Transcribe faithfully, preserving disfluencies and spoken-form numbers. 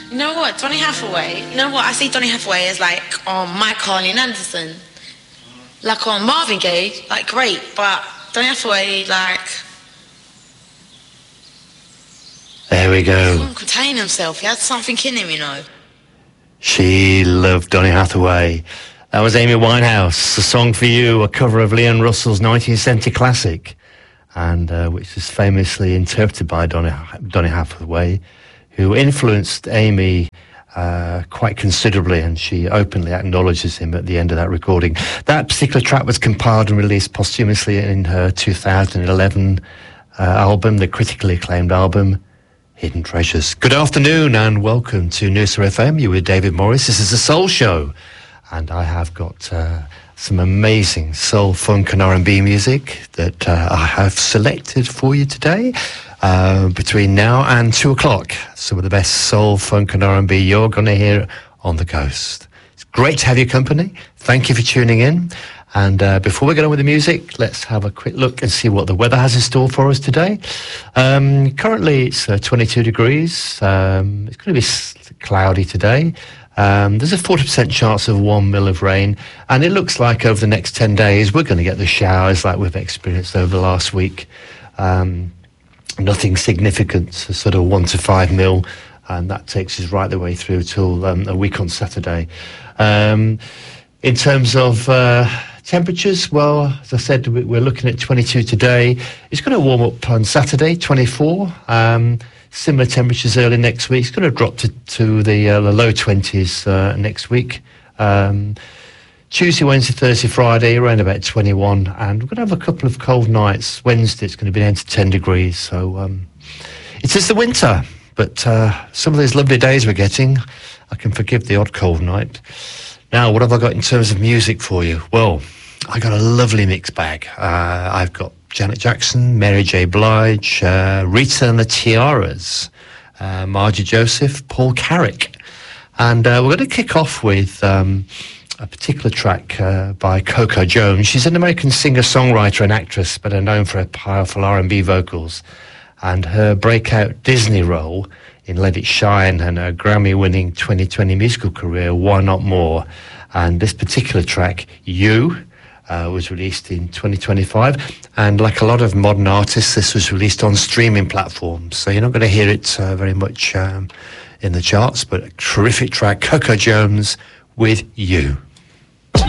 You know what, Donny Hathaway, you know what, I see Donny Hathaway as like on um, Mike Carney and Anderson. Like on Marvin Gaye, like great, but Donny Hathaway, like... There we go. He couldn't contain himself, he had something in him, you know. She loved Donny Hathaway. That was Amy Winehouse, a song for you, a cover of Leon Russell's nineteen seventy classic, and uh, which is famously interpreted by Donny, Donny Hathaway, who influenced Amy uh, quite considerably, and she openly acknowledges him at the end of that recording. That particular track was compiled and released posthumously in her two thousand eleven uh, album, the critically acclaimed album, Hidden Treasures. Good afternoon and welcome to Noosa F M. You're with David Morris. This is the Soul Show, and I have got uh, some amazing soul, funk and R and B music that uh, I have selected for you today. Uh, between now and two o'clock, some of the best soul, funk and R and B you're going to hear on the coast. It's great to have your company. Thank you for tuning in. And uh, before we get on with the music, let's have a quick look and see what the weather has in store for us today. Um, currently, it's uh, twenty-two degrees. Um, it's going to be cloudy today. Um, there's a forty percent chance of one mil of rain. And it looks like over the next ten days, we're going to get the showers like we've experienced over the last week. Um, nothing significant, so sort of one to five mil. And that takes us right the way through till um, a week on Saturday. Um, in terms of... Uh, Temperatures, well, as I said, we're looking at twenty-two today. It's going to warm up on Saturday, twenty-four. Um, similar temperatures early next week. It's going to drop to, to the, uh, the low twenties uh, next week. Um, Tuesday, Wednesday, Thursday, Friday, around about twenty-one. And we're going to have a couple of cold nights. Wednesday, it's going to be down to ten degrees. So um, it is the winter. But uh, some of these lovely days we're getting, I can forgive the odd cold night. Now, what have I got in terms of music for you? Well, I got a lovely mixed bag. Uh, I've got Janet Jackson, Mary J. Blige, uh, Rita and the Tiaras, uh, Margie Joseph, Paul Carrick. And uh, we're going to kick off with um, a particular track uh, by Coco Jones. She's an American singer-songwriter and actress, but are known for her powerful R and B vocals. And her breakout Disney role in Let It Shine and her Grammy-winning twenty twenty musical career, Why Not More? And this particular track, You, uh, was released in twenty twenty-five. And like a lot of modern artists, this was released on streaming platforms. So you're not going to hear it uh, very much um, in the charts, but a terrific track, Coco Jones with You.